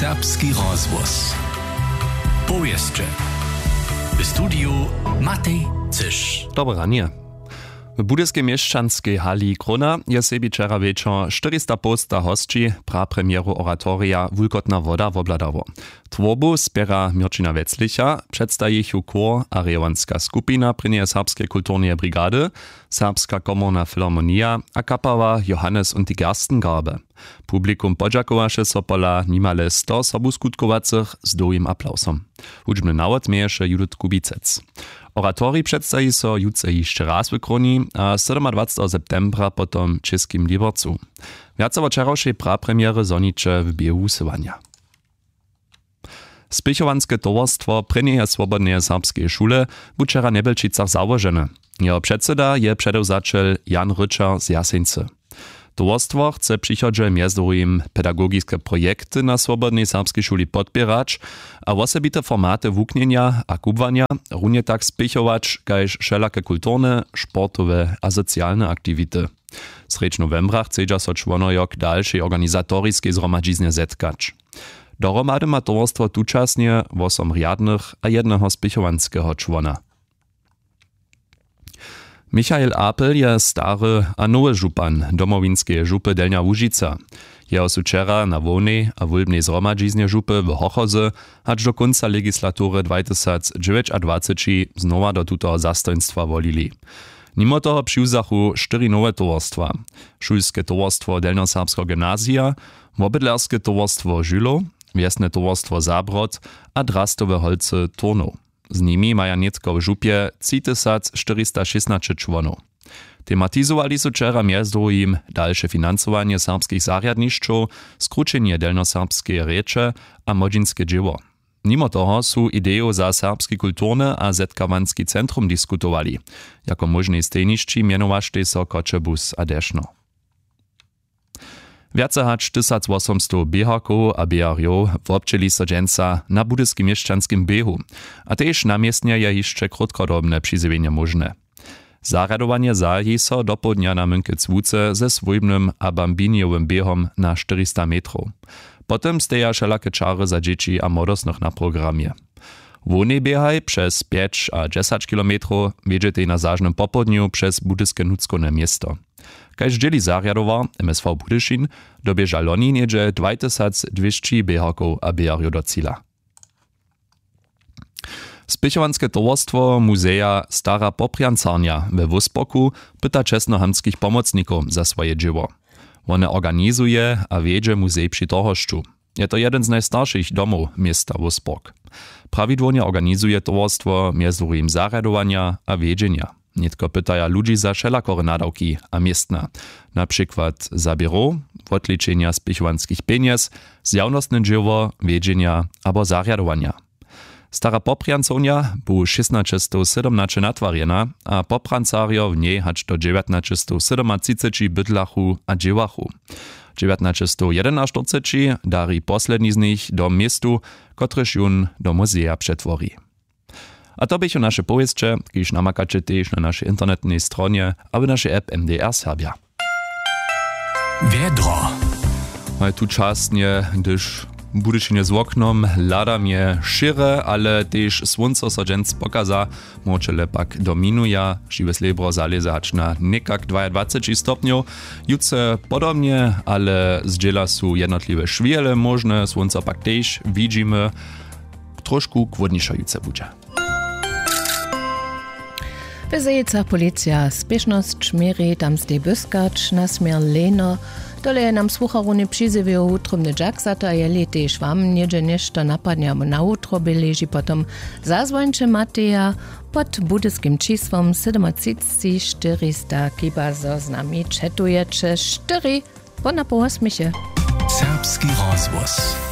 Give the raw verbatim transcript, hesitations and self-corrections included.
Serbski rozhłos. Powieszcze. W studiu Matej Cysz. Dobre ranie. W budyskie mieszczanskiej hali Krona je sebi wczera wieczor czterysta posta hostci pra premieru oratoria Wulkotna woda wobladało. Tworbu spiera Mirčina Veclicha, przedstawi ich chór a rewanska skupina prynie serbskiej kulturnej brigady, Serbska komorna filharmonia a kapała Johannes und die Gerstengarbe. Publikum podziakowaše so pola nimale sto sobu skutkowacych z długim aplausom. Hudźbny nawod mieješe Judith Kubicec. Oratori przedstawi so jutce jeszcze raz w Kroni, a dwudziestego siódmego septembra potom w Czeskim Libercu. Wiacowo wczorajszej prapremiery zonicze w biehu sywania. Spychowanskie towarstwo prynieje swobodnej serbskiej szule bu wczera Nebelčicach założone. Jeho przedseda je przedewzaciel Jan Ryczar z Jaseńcy. Towarstwo chce przychodzie między drugim pedagogiczne projekty na swobodnej serbskiej szuli podpierać, a osobite formaty włóknienia a kubwania równie tak spychować, kajż wszelakie kulturne, sportowe a socjalne aktywity. Srecz novembra chcedza so członojok dalszej organizatorskiej zgromadzizny zetkać. Dohromady ma towarstwo tučasnie osem riadnych a jednego spychowanskiego człona. Michael Apel je stary a nowy župan domowinskiej župy Delnia Łužica. Jeho su wczera na wolnej a wólbnej zgromadziznie župy w Hochozy aż do końca legislatury dwa tysiące dwudziestego znowa do tutego zastojństwa wolili. Mimo toho přiwzachu cztery nowe towarstwa. Szulskie towarstwo Delnoserbskiego gimnazja, mobydlerskie towarstwo Žulo, wiesne towarstwo Zabrod a drastowe holce Turnov. Z nimi maja netko w župie trzy tysiące czterysta szesnaście członów. Tematizowali su wczera między drugim dalsze finansowanie serbskich zariadniszczów, skrócenie delnoserbskiej riecze a młodzieńskie dzieło. Mimo toho su ideju za serbski kulturny a zetkawanski centrum diskutowali. Jako możnej stejniszczy mianowašte so Kočebus a Dešno. Wiace hać tysiąc osiemset biehaków a bieharjów wobczyli so dżęca na budyskim mieszczanskim biehu, a też namiestnie je jeszcze krótkodobne przyzywienie możne. Zaradowanie zaji so do południa na Mynkec Łuce ze swójbnym a bambiniowym biehom na czterysta metrów. Potem steja wszelakie czary za dzieci a młodosnych na programie. Wolny biehaj przez pięć a dziesięć kilometrów wiedziecie na zażnym popołudniu przez budyskie nuckone miasto. Kajż dzieli zariadowa M S V Budyšin dobieża loni niedzie dwa tysiące dwieście biehaków a bieharjów do cíla. Spychowanskie towarstwo Muzeja Stara Popriancarnia we Wuspoku pyta czesnohamskich pomocników za swoje dzieło. One organizuje a wiedzie muzej przy Tohoszczu. Je to jeden z najstarszych domów miasta Wuspok. Prawidłownie organizuje towarstwo między drugim zaradowania a wiedzienia. Nitko pytaja ludzi za wszelakore nadawki a miestna. Na przykład za biuro, odliczenia spychowanskich pieniędzy, zjawnostne dzieło, wiedzienia albo zariadowania. Stara Popriancarnia bu szesnaście siedemnaście natwarjena, a poprancario w niej hać do dziewiętnaście siedemnaście bydlachu a dziewachu. dziewiętnaście jedenaście dari posledni z nich do miestu, kotryż jun do muzeja przetwori. A to bycho nasze powieście, kiż namakacie też na naszej internetnej stronie, a w naszej app M D R Serbia. Wiedro. Ale tu czasnie, gdyż Budyšine z oknom lada mnie szyre, ale też słońce so dżęc pokaza, moczele pak dominuje, żywe slebro zaleza hać na nekak dwadzieścia stopniów. Jutce podobnie, ale zdziela su jednotliwe szwiele możne, słońce pak też widzimy, troszkę chłodniejsza jutce będzie. Wyzejeca policja spieszność mierzy tam z tej byskacz na smier Leno. Dole nam słucharuny przyzywił utromny Jacksata, a jeli też wam niedzie nieszto napadniamo na utro, by leży potom zazwończe Mateja pod budyskim czyswom siedemdziesiąt czterysta kiba zo z nami czetuje, czy cztery, bo na połosmy się. Serbski rozhłos.